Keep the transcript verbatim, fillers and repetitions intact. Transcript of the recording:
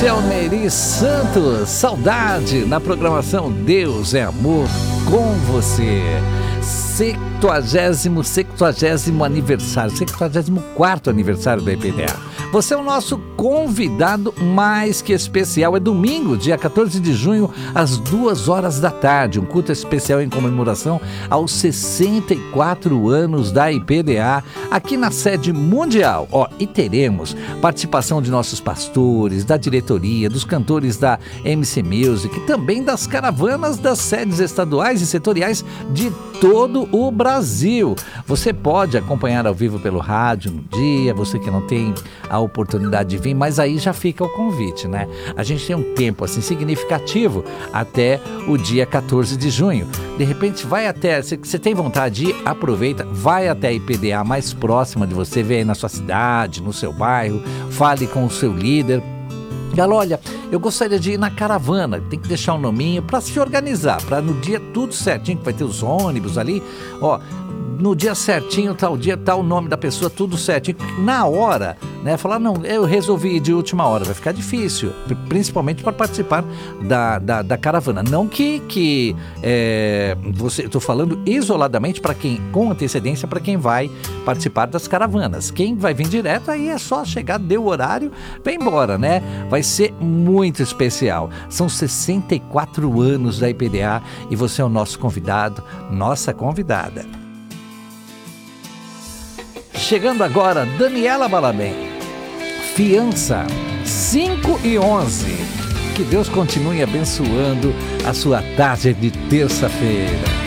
Esse é o Neri Santos, Saudade, na programação Deus é Amor com você. Septuagésimo, septuagésimo aniversário, septuagésimo quarto aniversário da I P D A. Você é o nosso convidado mais que especial. É domingo, dia quatorze de junho, às duas horas da tarde. Um culto especial em comemoração aos sessenta e quatro anos da I P D A, aqui na sede mundial. Ó, e teremos participação de nossos pastores, da diretoria, dos cantores da M C Music, também das caravanas das sedes estaduais e setoriais de todo o Brasil. Você pode acompanhar ao vivo pelo rádio no dia, você que não tem a oportunidade de vir, mas aí já fica o convite, né? A gente tem um tempo assim significativo até o dia quatorze de junho. De repente vai até, se você tem vontade de ir, aproveita, vai até a I P D A mais próxima de você, vê aí na sua cidade, no seu bairro, fale com o seu líder. Galo, olha, eu gostaria de ir na caravana, tem que deixar um nominho para se organizar, para no dia tudo certinho, que vai ter os ônibus ali, ó, no dia certinho, tal dia, tal nome da pessoa, tudo certinho, na hora, né, falar, não, eu resolvi ir de última hora, vai ficar difícil, principalmente para participar da, da, da caravana, não que, que é, você, estou falando isoladamente para quem, com antecedência para quem vai participar das caravanas, quem vai vir direto, aí é só chegar, deu o horário, vem embora, né, vai ser muito especial, são sessenta e quatro anos da I P D A e você é o nosso convidado, nossa convidada. Chegando agora, Daniela Balabem, Fiança, cinco e onze. Que Deus continue abençoando a sua tarde de terça-feira.